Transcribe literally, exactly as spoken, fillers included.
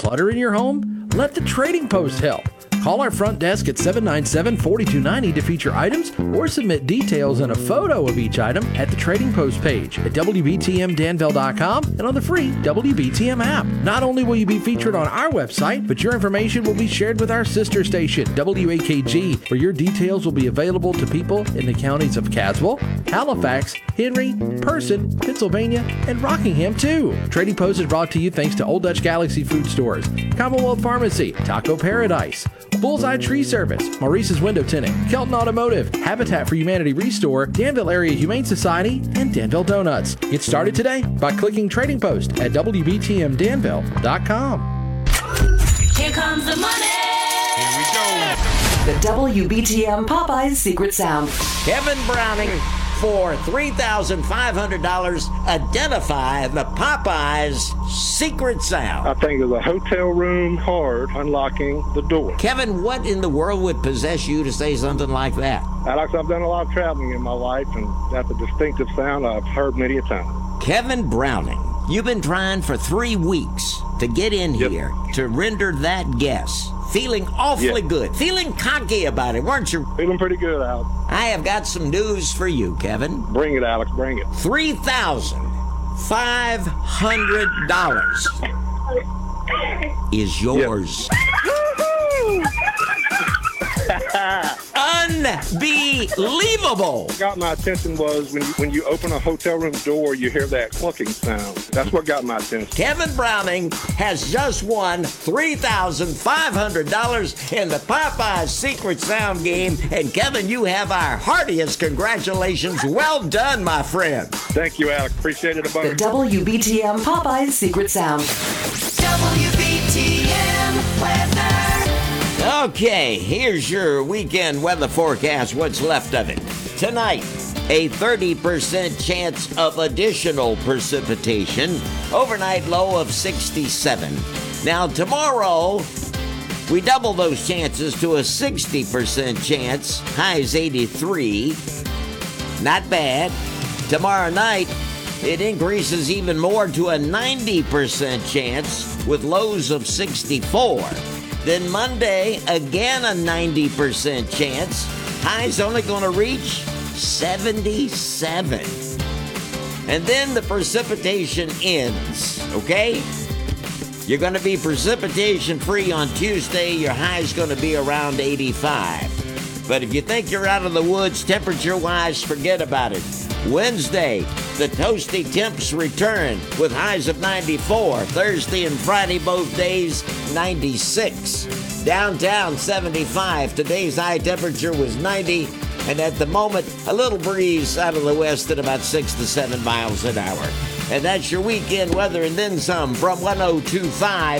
Clutter in your home? Let the Trading Post help. Call our front desk at seven nine seven, four two nine zero to feature items or submit details and a photo of each item at the Trading Post page at W B T M Danville dot com and on the free W B T M app. Not only will you be featured on our website, but your information will be shared with our sister station, W A K G, where your details will be available to people in the counties of Caswell, Halifax, Henry, Person, Pennsylvania, and Rockingham, too. Trading Post is brought to you thanks to Old Dutch Galaxy Food Stores, Commonwealth Pharmacy, Taco Paradise, Bullseye Tree Service, Maurice's Window Tinting, Kelton Automotive, Habitat for Humanity Restore, Danville Area Humane Society, and Danville Donuts. Get started today by clicking Trading Post at W B T M Danville dot com. Here comes the money. Here we go. The W B T M Popeyes Secret Sound. Kevin Browning, for three thousand five hundred dollars, identify the Popeyes secret sound. I think it's a hotel room card unlocking the door. Kevin, what in the world would possess you to say something like that? Alex, I've done a lot of traveling in my life, and that's a distinctive sound I've heard many a time. Kevin Browning, you've been trying for three weeks to get in Yep. here to render that guess. Feeling awfully Yep. good. Feeling cocky about it, weren't you? Feeling pretty good, Alex. I have got some news for you, Kevin. Bring it, Alex, bring it. three thousand five hundred dollars is yours. Unbelievable. What got my attention was when you, when you open a hotel room door, you hear that clucking sound. That's what got my attention. Kevin Browning has just won three thousand five hundred dollars in the Popeyes Secret Sound game. And Kevin, you have our heartiest congratulations. Well done, my friend. Thank you, Alex. Appreciate it a The bunch. W B T M Popeyes Secret Sound. W B T M weather. Okay, here's your weekend weather forecast, what's left of it. Tonight, a thirty percent chance of additional precipitation, overnight low of sixty-seven. Now, tomorrow, we double those chances to a sixty percent chance, high is eighty-three. Not bad. Tomorrow night, it increases even more to a ninety percent chance with lows of sixty-four. Then Monday, again a ninety percent chance. High's only going to reach seventy-seven. And then the precipitation ends, okay? You're going to be precipitation free on Tuesday. Your high's going to be around eighty-five. But if you think you're out of the woods temperature-wise, forget about it. Wednesday, the toasty temps return with highs of ninety-four. Thursday and Friday, both days, ninety-six. Downtown, seventy-five. Today's high temperature was ninety. And at the moment, a little breeze out of the west at about six to seven miles an hour. And that's your weekend weather and then some from one oh two point five